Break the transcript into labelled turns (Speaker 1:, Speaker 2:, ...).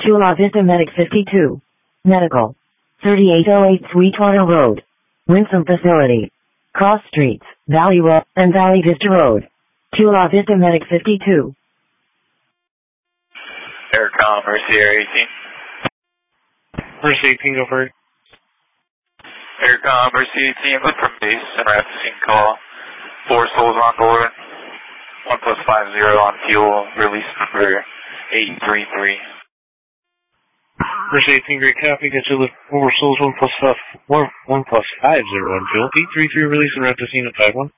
Speaker 1: Chula Vista Medic 52. Medical. 3808 Sweetwater Road. Winsome Facility. Cross Streets, Valley Road, and Valley Vista Road. Chula Vista Medic 52.
Speaker 2: Aircom, Mercy Air 18.
Speaker 3: Mercy 18, go for it.
Speaker 2: Aircom, Mercy 18, look from base and scene call. 4 souls on board. 1 plus 50 on fuel, release number 833.
Speaker 3: Mercy 18, great copy. Get you lift 4 souls, 1 plus 50 on fuel. 833 release and route to scene at 51.